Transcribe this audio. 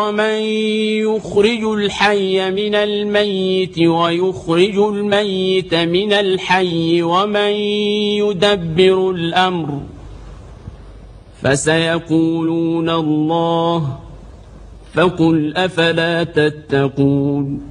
ومن يخرج الحي من الميت ويخرج الميت من الحي ومن يدبر الأمر فسيقولون الله فقل أفلا تتقون